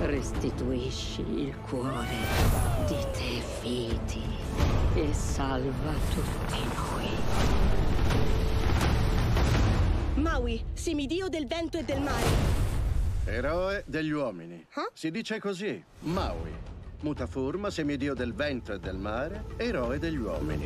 Restituisci il cuore di Tefiti e salva tutti noi. Maui, semidio del vento e del mare. Eroe degli uomini. Huh? Si dice così, Maui. Mutaforma, semidio del vento e del mare, eroe degli uomini.